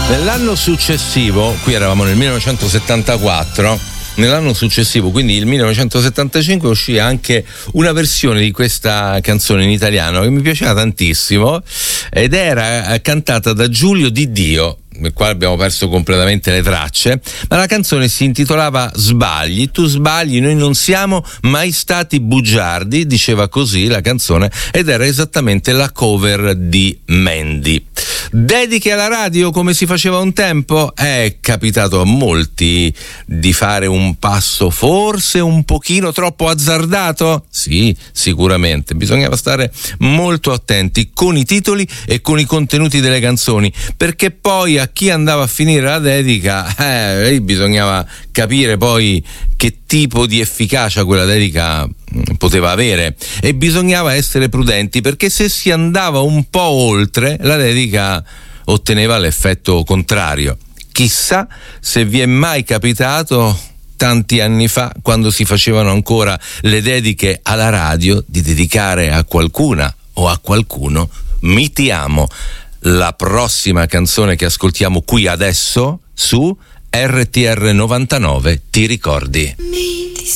Nell'anno successivo, qui eravamo nel 1974, nell'anno successivo, quindi il 1975, uscì anche una versione di questa canzone in italiano che mi piaceva tantissimo ed era cantata da Giulio Di Dio, nel quale abbiamo perso completamente le tracce, ma la canzone si intitolava Sbagli, tu sbagli, noi non siamo mai stati bugiardi, diceva così la canzone, ed era esattamente la cover di Mandy. Dediche alla radio come si faceva un tempo? È capitato a molti di fare un passo forse un pochino troppo azzardato? Sì, sicuramente. Bisognava stare molto attenti con i titoli e con i contenuti delle canzoni, perché poi a chi andava a finire la dedica bisognava capire poi che tipo di efficacia quella dedica poteva avere e bisognava essere prudenti, perché se si andava un po' oltre la dedica otteneva l'effetto contrario. Chissà se vi è mai capitato tanti anni fa, quando si facevano ancora le dediche alla radio, di dedicare a qualcuna o a qualcuno Mi ti amo, la prossima canzone che ascoltiamo qui adesso su RTR 99, ti ricordi? Mi